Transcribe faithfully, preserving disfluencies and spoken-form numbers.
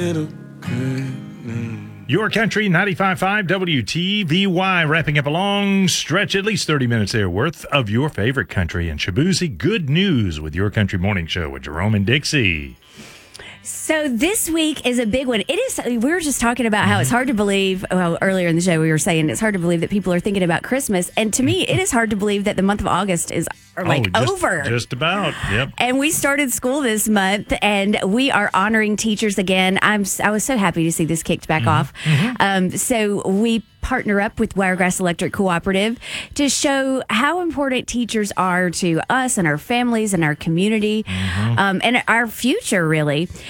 Your Country ninety-five point five W T V Y, wrapping up a long stretch, at least thirty minutes there worth of your favorite country and Shaboozey good news with Your Country Morning Show with Jerome and Dixie. So this week is a big one. It is. We were just talking about how it's hard to believe. Well, earlier in the show, we were saying it's hard to believe that people are thinking about Christmas. And to me, it is hard to believe that the month of August is or like oh, just, over. Just about. Yep. And we started school this month, and we are honoring teachers again. I'm. I was so happy to see this kicked back mm-hmm. off. Mm-hmm. Um, so we partner up with Wiregrass Electric Cooperative to show how important teachers are to us and our families and our community mm-hmm. um, and our future, really.